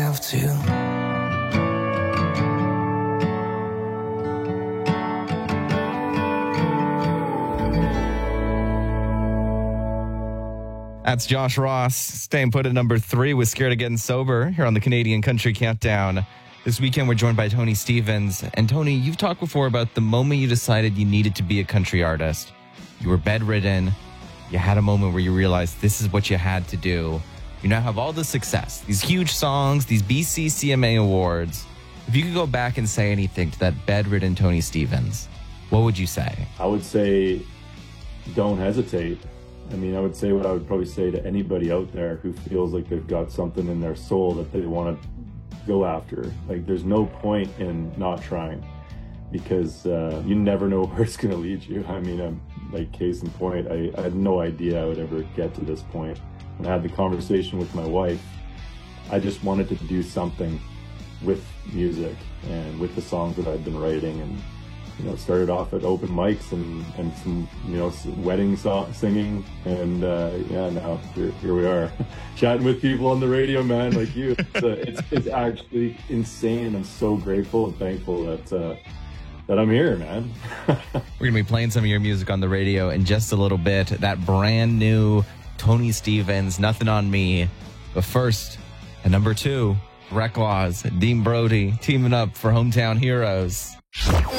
have to. That's Josh Ross, staying put at number 3 with Scared of Getting Sober here on the Canadian Country Countdown. This weekend, we're joined by Tony Stevens. And Tony, you've talked before about the moment you decided you needed to be a country artist. You were bedridden. You had a moment where you realized this is what you had to do. You now have all the success, these huge songs, these BC CMA awards. If you could go back and say anything to that bedridden Tony Stevens, what would you say? I would say, don't hesitate. I mean, I would say what I would probably say to anybody out there who feels like they've got something in their soul that they want to go after. Like, there's no point in not trying, because you never know where it's going to lead you. I mean, like, case in point, I had no idea I would ever get to this point. When I had the conversation with my wife, I just wanted to do something with music and with the songs that I'd been writing, and it started off at open mics and some, wedding singing. And, now here we are chatting with people on the radio, man, like you. It's actually insane. I'm so grateful and thankful that I'm here, man. We're going to be playing some of your music on the radio in just a little bit. That brand new Tony Stevens, Nothing on Me. But first, at number 2, Wreck Laws, Dean Brody teaming up for Hometown Heroes.